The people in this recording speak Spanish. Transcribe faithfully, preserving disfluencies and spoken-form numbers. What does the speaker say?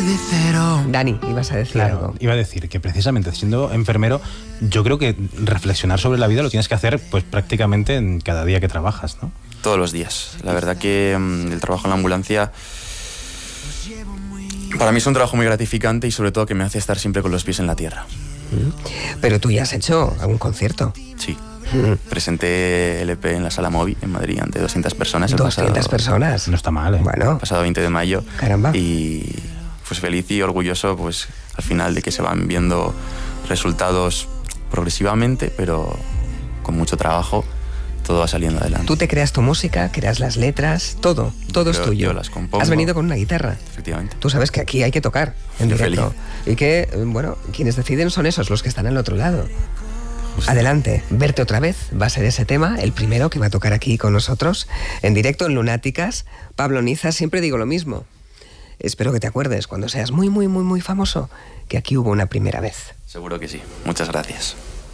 de cero. Dani, ibas a decir Claro, algo. iba a decir que precisamente siendo enfermero, yo creo que reflexionar sobre la vida lo tienes que hacer pues prácticamente en cada día que trabajas, ¿no? Todos los días. La verdad que mmm, el trabajo en la ambulancia para mí es un trabajo muy gratificante y sobre todo que me hace estar siempre con los pies en la tierra. Pero tú ya has hecho algún concierto. Sí. Presenté el E P en la Sala Movi en Madrid ante doscientas personas. El doscientas pasado, personas. No está mal, ¿eh? Bueno. El pasado veinte de mayo. Caramba. Y pues feliz y orgulloso pues al final de que se van viendo resultados progresivamente, pero con mucho trabajo todo va saliendo adelante. Tú te creas tu música, creas las letras, todo, todo es Yo- tuyo. yo las compongo. Has venido con una guitarra. Efectivamente. Tú sabes que aquí hay que tocar en Estoy directo. Y que, bueno, quienes deciden son esos, los que están al otro lado. Adelante, Verte otra vez va a ser ese tema, el primero que va a tocar aquí con nosotros, en directo en Lunáticas. Pablo Niza, siempre digo lo mismo. Espero que te acuerdes, cuando seas muy, muy, muy, muy famoso, que aquí hubo una primera vez. Seguro que sí. Muchas gracias.